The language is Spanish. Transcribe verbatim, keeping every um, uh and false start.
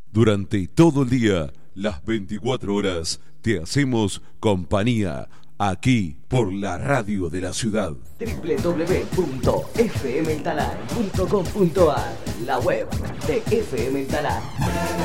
Durante todo el día, las veinticuatro horas, te hacemos compañía aquí por la radio de la ciudad. doble u doble u doble u punto f m el talar punto com punto a r, la web de F M El Talar.